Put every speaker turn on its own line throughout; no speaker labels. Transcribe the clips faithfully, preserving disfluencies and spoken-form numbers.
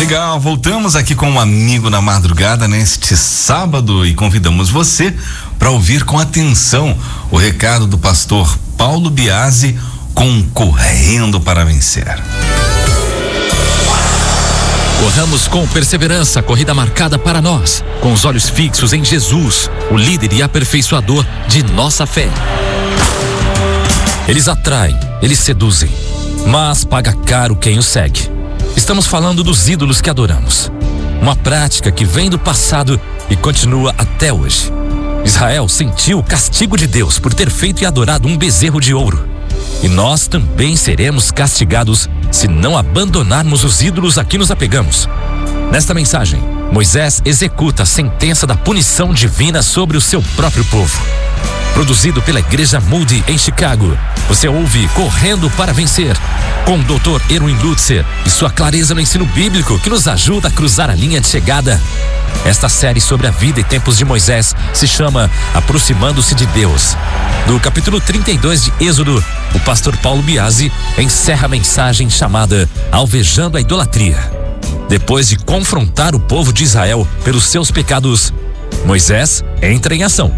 Legal, voltamos aqui com um amigo na madrugada neste sábado e convidamos você para ouvir com atenção o recado do pastor Paulo Biasi com Correndo para Vencer.
Corramos com perseverança a corrida marcada para nós, com os olhos fixos em Jesus, o líder e aperfeiçoador de nossa fé. Eles atraem, eles seduzem, mas paga caro quem os segue. Estamos falando dos ídolos que adoramos, uma prática que vem do passado e continua até hoje. Israel sentiu o castigo de Deus por ter feito e adorado um bezerro de ouro. E nós também seremos castigados se não abandonarmos os ídolos a que nos apegamos. Nesta mensagem, Moisés executa a sentença da punição divina sobre o seu próprio povo. Produzido pela Igreja Moody em Chicago, você ouve Correndo para Vencer, com o doutor Erwin Lutzer e sua clareza no ensino bíblico que nos ajuda a cruzar a linha de chegada. Esta série sobre a vida e tempos de Moisés se chama Aproximando-se de Deus. No capítulo trinta e dois de Êxodo, o pastor Paulo Biasi encerra a mensagem chamada Alvejando a Idolatria. Depois de confrontar o povo de Israel pelos seus pecados, Moisés entra em ação.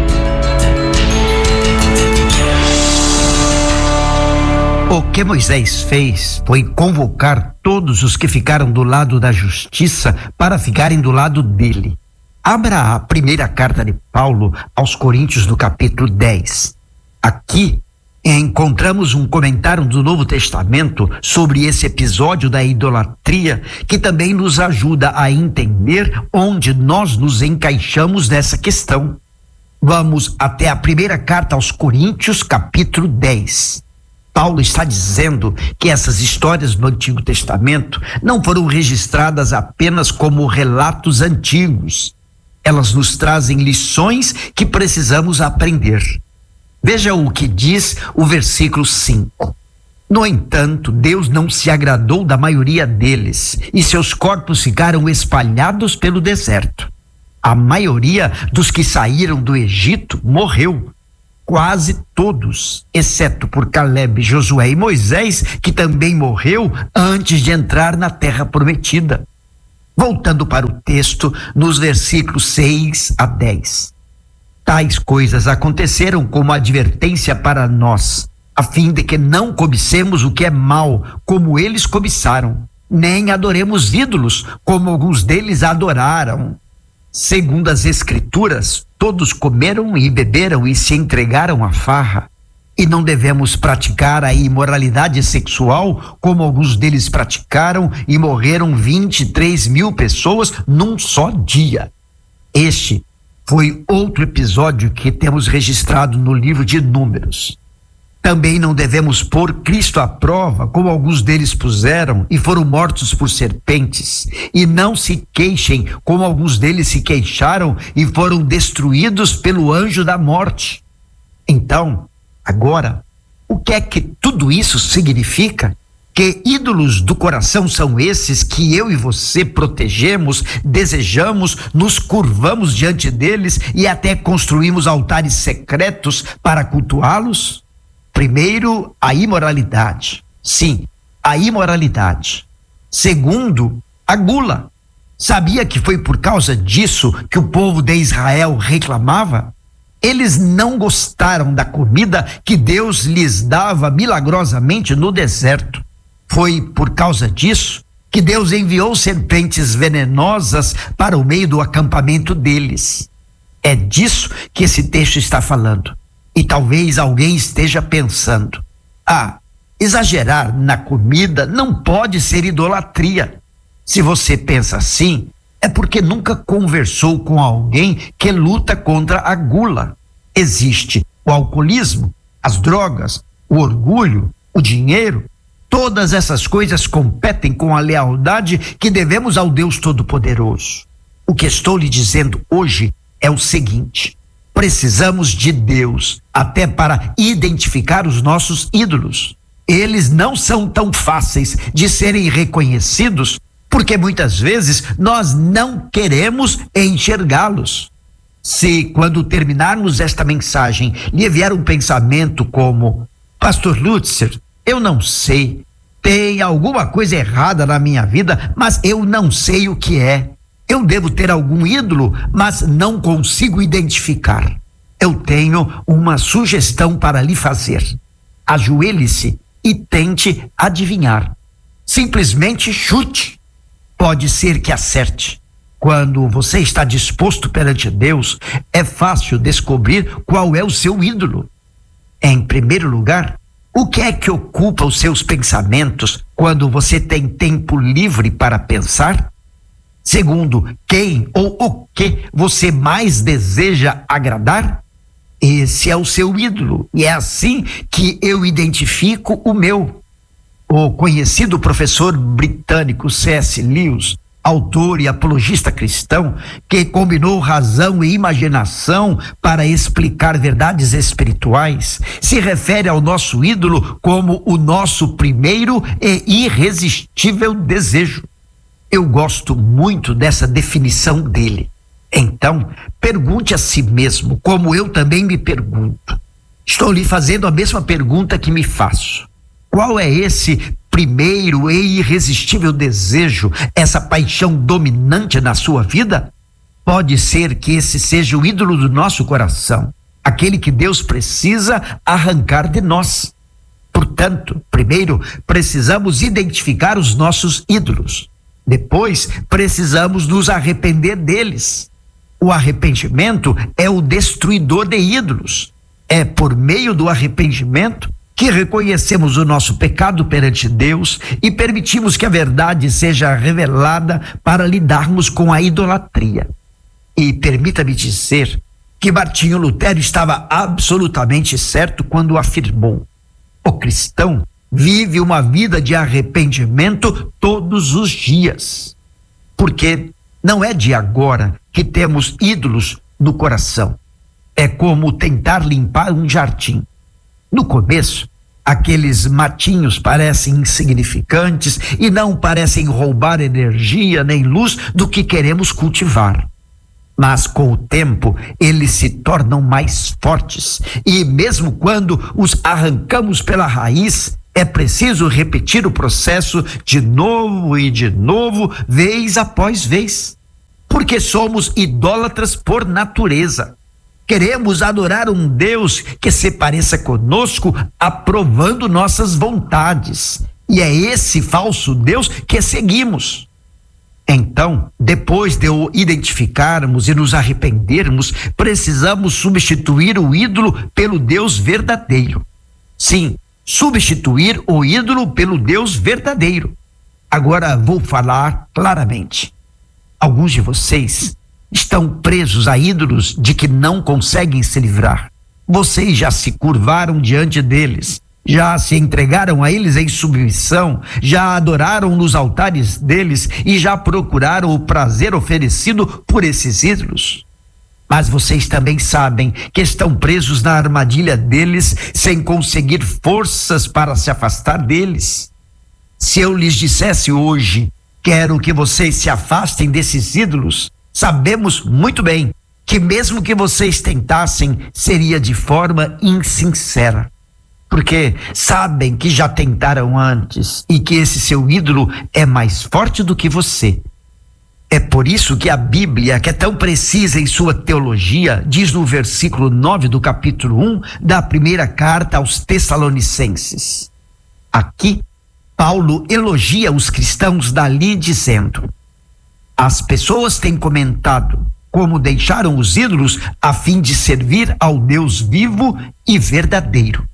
O que Moisés fez foi convocar todos os que ficaram do lado da justiça para ficarem do lado dele. Abra a primeira carta de Paulo aos Coríntios no capítulo dez. Aqui encontramos um comentário do Novo Testamento sobre esse episódio da idolatria que também nos ajuda a entender onde nós nos encaixamos nessa questão. Vamos até a primeira carta aos Coríntios, capítulo dez. Paulo está dizendo que essas histórias do Antigo Testamento não foram registradas apenas como relatos antigos. Elas nos trazem lições que precisamos aprender. Veja o que diz o versículo cinco. No entanto, Deus não se agradou da maioria deles, e seus corpos ficaram espalhados pelo deserto. A maioria dos que saíram do Egito morreu. Quase todos, exceto por Caleb, Josué e Moisés, que também morreu antes de entrar na terra prometida. Voltando para o texto, nos versículos seis a dez. Tais coisas aconteceram como advertência para nós, a fim de que não cobicemos o que é mal, como eles cobiçaram, nem adoremos ídolos, como alguns deles adoraram. Segundo as Escrituras, todos comeram e beberam e se entregaram à farra. E não devemos praticar a imoralidade sexual, como alguns deles praticaram e morreram vinte e três mil pessoas num só dia. Este foi outro episódio que temos registrado no livro de Números. Também não devemos pôr Cristo à prova, como alguns deles puseram e foram mortos por serpentes. E não se queixem, como alguns deles se queixaram e foram destruídos pelo anjo da morte. Então, agora, o que é que tudo isso significa? Que ídolos do coração são esses que eu e você protegemos, desejamos, nos curvamos diante deles e até construímos altares secretos para cultuá-los? Primeiro, a imoralidade. Sim, a imoralidade. Segundo, a gula. Sabia que foi por causa disso que o povo de Israel reclamava? Eles não gostaram da comida que Deus lhes dava milagrosamente no deserto. Foi por causa disso que Deus enviou serpentes venenosas para o meio do acampamento deles. É disso que esse texto está falando. E talvez alguém esteja pensando: ah, exagerar na comida não pode ser idolatria. Se você pensa assim, é porque nunca conversou com alguém que luta contra a gula. Existe o alcoolismo, as drogas, o orgulho, o dinheiro. Todas essas coisas competem com a lealdade que devemos ao Deus Todo-Poderoso. O que estou lhe dizendo hoje é o seguinte: precisamos de Deus até para identificar os nossos ídolos. Eles não são tão fáceis de serem reconhecidos, porque muitas vezes nós não queremos enxergá-los. Se, quando terminarmos esta mensagem, lhe vier um pensamento como: Pastor Lutzer, eu não sei, Tem alguma coisa errada na minha vida, mas eu não sei o que é. Eu devo ter algum ídolo, mas não consigo identificar. Eu tenho uma sugestão para lhe fazer. Ajoelhe-se e tente adivinhar. Simplesmente chute. Pode ser que acerte. Quando você está disposto perante Deus, é fácil descobrir qual é o seu ídolo. Em primeiro lugar, o que é que ocupa os seus pensamentos quando você tem tempo livre para pensar? Segundo, quem ou o que você mais deseja agradar? Esse é o seu ídolo, e é assim que eu identifico o meu. O conhecido professor britânico C S Lewis, autor e apologista cristão, que combinou razão e imaginação para explicar verdades espirituais, se refere ao nosso ídolo como o nosso primeiro e irresistível desejo. Eu gosto muito dessa definição dele. Então, pergunte a si mesmo, como eu também me pergunto. Estou lhe fazendo a mesma pergunta que me faço. Qual é esse primeiro e irresistível desejo, essa paixão dominante na sua vida? Pode ser que esse seja o ídolo do nosso coração, aquele que Deus precisa arrancar de nós. Portanto, primeiro precisamos identificar os nossos ídolos. Depois, precisamos nos arrepender deles. O arrependimento é o destruidor de ídolos. É por meio do arrependimento que reconhecemos o nosso pecado perante Deus e permitimos que a verdade seja revelada para lidarmos com a idolatria. E permita-me dizer que Martinho Lutero estava absolutamente certo quando afirmou: o cristão vive uma vida de arrependimento todos os dias. Porque não é de agora que temos ídolos no coração. É como tentar limpar um jardim. No começo, aqueles matinhos parecem insignificantes e não parecem roubar energia nem luz do que queremos cultivar. Mas com o tempo, eles se tornam mais fortes. E mesmo quando os arrancamos pela raiz, é preciso repetir o processo de novo e de novo, vez após vez. Porque somos idólatras por natureza. Queremos adorar um Deus que se pareça conosco, aprovando nossas vontades. E é esse falso Deus que seguimos. Então, depois de o identificarmos e nos arrependermos, precisamos substituir o ídolo pelo Deus verdadeiro. Sim, substituir o ídolo pelo Deus verdadeiro. Agora vou falar claramente. Alguns de vocês estão presos a ídolos de que não conseguem se livrar. Vocês já se curvaram diante deles, já se entregaram a eles em submissão, já adoraram nos altares deles e já procuraram o prazer oferecido por esses ídolos. Mas vocês também sabem que estão presos na armadilha deles sem conseguir forças para se afastar deles. Se eu lhes dissesse hoje, quero que vocês se afastem desses ídolos, sabemos muito bem que mesmo que vocês tentassem, seria de forma insincera. Porque sabem que já tentaram antes e que esse seu ídolo é mais forte do que você. É por isso que a Bíblia, que é tão precisa em sua teologia, diz no versículo nove do capítulo um da primeira carta aos Tessalonicenses. Aqui, Paulo elogia os cristãos dali dizendo: as pessoas têm comentado como deixaram os ídolos a fim de servir ao Deus vivo e verdadeiro.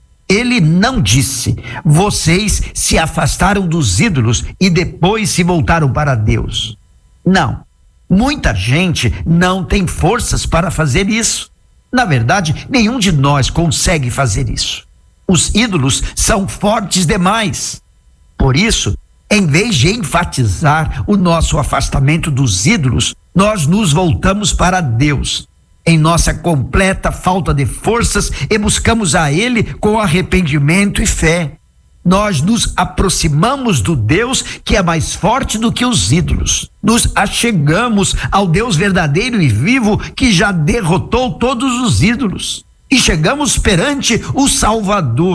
Ele não disse: vocês se afastaram dos ídolos e depois se voltaram para Deus. Não, muita gente não tem forças para fazer isso. Na verdade, nenhum de nós consegue fazer isso. Os ídolos são fortes demais. Por isso, em vez de enfatizar o nosso afastamento dos ídolos, nós nos voltamos para Deus, em nossa completa falta de forças, e buscamos a Ele com arrependimento e fé. Nós nos aproximamos do Deus que é mais forte do que os ídolos. Nos achegamos ao Deus verdadeiro e vivo que já derrotou todos os ídolos. E chegamos perante o Salvador,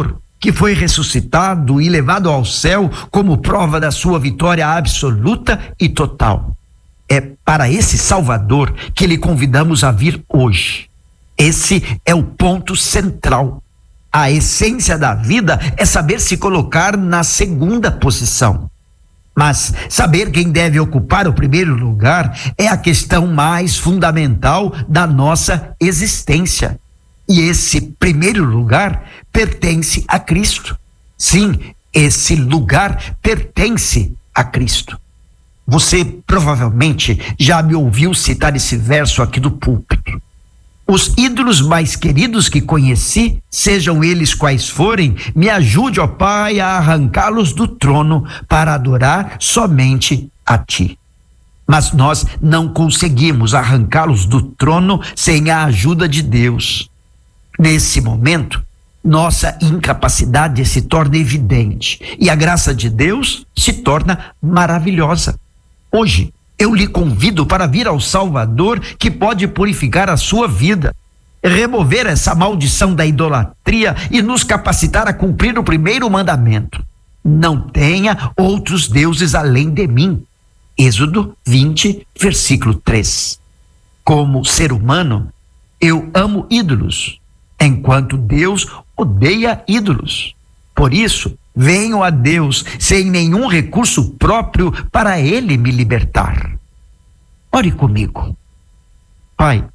que foi ressuscitado e levado ao céu como prova da sua vitória absoluta e total. É para esse Salvador que lhe convidamos a vir hoje. Esse é o ponto central. A essência da vida é saber se colocar na segunda posição. Mas saber quem deve ocupar o primeiro lugar é a questão mais fundamental da nossa existência. E esse primeiro lugar pertence a Cristo. Sim, esse lugar pertence a Cristo. Você provavelmente já me ouviu citar esse verso aqui do púlpito. Os ídolos mais queridos que conheci, sejam eles quais forem, me ajude, ó Pai, a arrancá-los do trono para adorar somente a Ti. Mas nós não conseguimos arrancá-los do trono sem a ajuda de Deus. Nesse momento, nossa incapacidade se torna evidente e a graça de Deus se torna maravilhosa. Hoje, eu lhe convido para vir ao Salvador que pode purificar a sua vida, remover essa maldição da idolatria e nos capacitar a cumprir o primeiro mandamento. Não tenha outros deuses além de mim. Êxodo vinte, versículo três. Como ser humano, eu amo ídolos, enquanto Deus odeia ídolos. Por isso, venho a Deus sem nenhum recurso próprio para Ele me libertar. Ore comigo. Pai,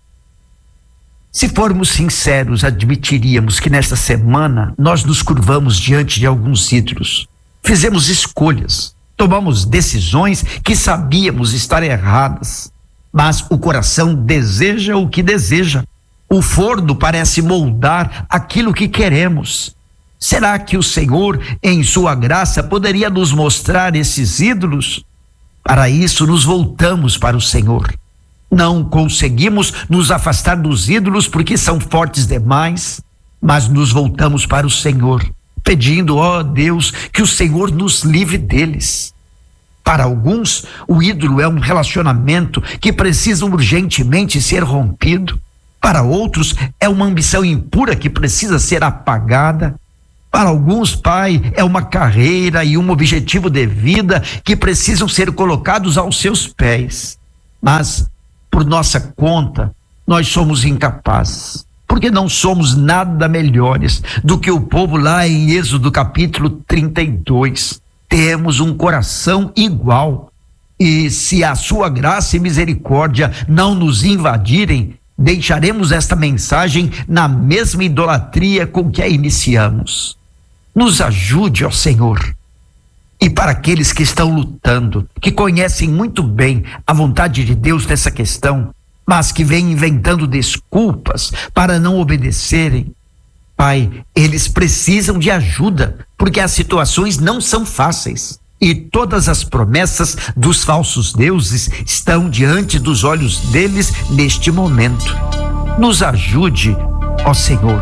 se formos sinceros, admitiríamos que nesta semana nós nos curvamos diante de alguns ídolos. Fizemos escolhas, tomamos decisões que sabíamos estar erradas, mas o coração deseja o que deseja. O forno parece moldar aquilo que queremos. Será que o Senhor, em sua graça, poderia nos mostrar esses ídolos? Para isso, nos voltamos para o Senhor. Não conseguimos nos afastar dos ídolos porque são fortes demais, mas nos voltamos para o Senhor, pedindo, ó Deus, que o Senhor nos livre deles. Para alguns, o ídolo é um relacionamento que precisa urgentemente ser rompido. Para outros, é uma ambição impura que precisa ser apagada. Para alguns, Pai, é uma carreira e um objetivo de vida que precisam ser colocados aos seus pés. Mas, por nossa conta, nós somos incapazes, porque não somos nada melhores do que o povo lá em Êxodo capítulo trinta e dois. Temos um coração igual. E se a sua graça e misericórdia não nos invadirem, deixaremos esta mensagem na mesma idolatria com que a iniciamos. Nos ajude, ó Senhor. E para aqueles que estão lutando, que conhecem muito bem a vontade de Deus nessa questão, mas que vêm inventando desculpas para não obedecerem, Pai, eles precisam de ajuda, porque as situações não são fáceis. E todas as promessas dos falsos deuses estão diante dos olhos deles neste momento. Nos ajude, ó Senhor.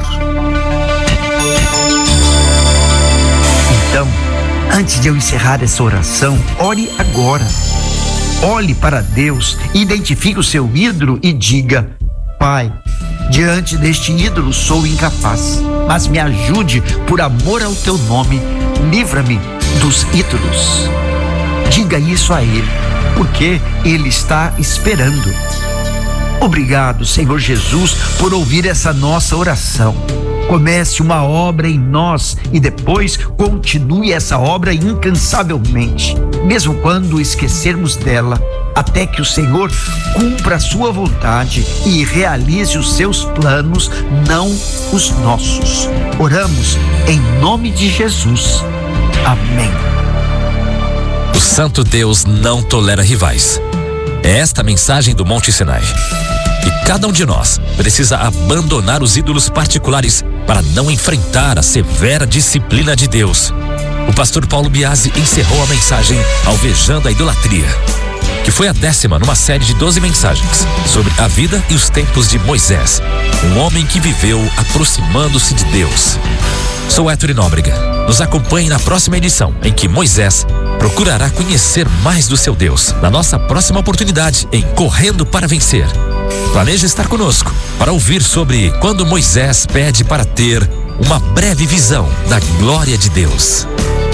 Então, antes de eu encerrar essa oração, ore agora. Olhe para Deus, identifique o seu ídolo e diga: Pai, diante deste ídolo sou incapaz, mas me ajude por amor ao teu nome, livra-me dos ídolos. Diga isso a Ele, porque Ele está esperando. Obrigado, Senhor Jesus, por ouvir essa nossa oração. Comece uma obra em nós e depois continue essa obra incansavelmente, mesmo quando esquecermos dela, até que o Senhor cumpra a sua vontade e realize os seus planos, não os nossos. Oramos em nome de Jesus. Amém.
O Santo Deus não tolera rivais. É esta a mensagem do Monte Sinai. E cada um de nós precisa abandonar os ídolos particulares para não enfrentar a severa disciplina de Deus. O pastor Paulo Biasi encerrou a mensagem Alvejando a Idolatria, que foi a décima numa série de doze mensagens sobre a vida e os tempos de Moisés, um homem que viveu aproximando-se de Deus. Sou Héctor Nóbrega. Nos acompanhe na próxima edição, em que Moisés procurará conhecer mais do seu Deus, na nossa próxima oportunidade em Correndo para Vencer. Planeje estar conosco para ouvir sobre quando Moisés pede para ter uma breve visão da glória de Deus.